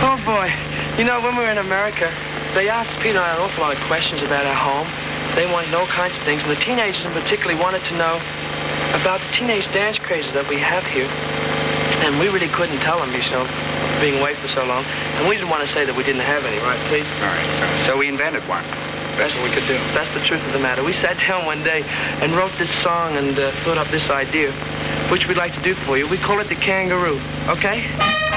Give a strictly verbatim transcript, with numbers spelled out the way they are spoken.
Oh, boy. You know, when we were in America, they asked Peter and I an awful lot of questions about our home. They wanted all kinds of things, and the teenagers in particular wanted to know about the teenage dance crazes that we have here. And we really couldn't tell them, you know, being away for so long. And we didn't want to say that we didn't have any, right, Pete? All right. So we invented one. That's what we could do. That's the truth of the matter. We sat down one day and wrote this song and uh, thought up this idea, which we'd like to do for you. We call it the Kangaroo, okay?